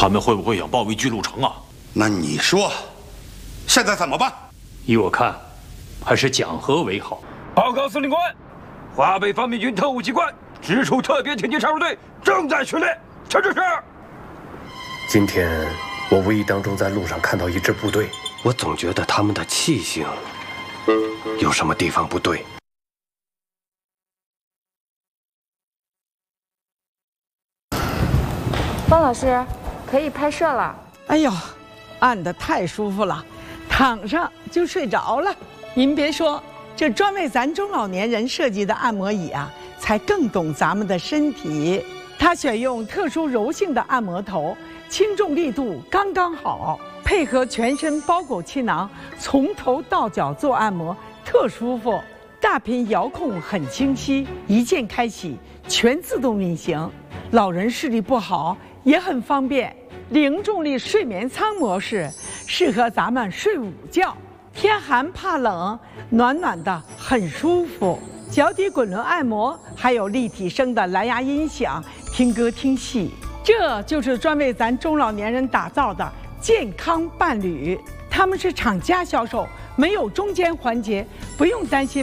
他们会不会想包围巨鹿城啊？ 那你说，现在怎么办？ 依我看，还是讲和为好。 报告司令官，华北方面军特务机关直属特别挺进插入队正在训练。是。 今天我无意当中在路上看到一支部队， 我总觉得他们的气性有什么地方不对。 方老师，可以拍摄了。 哎呦，按得太舒服了，躺上就睡着了。您别说，这专为咱中老年人设计的按摩椅啊，才更懂咱们的身体。它选用特殊柔性的按摩头，轻重力度刚刚好，配合全身包裹气囊，从头到脚做按摩，特舒服。大屏遥控很清晰，一键开启，全自动运行。老人视力不好也很方便。零重力睡眠舱模式适合咱们睡午觉，天寒怕冷，暖暖的很舒服。脚底滚轮按摩，还有立体声的蓝牙音响，听歌听戏。这就是专为咱中老年人打造的健康伴侣。他们是厂家销售，没有中间环节，不用担心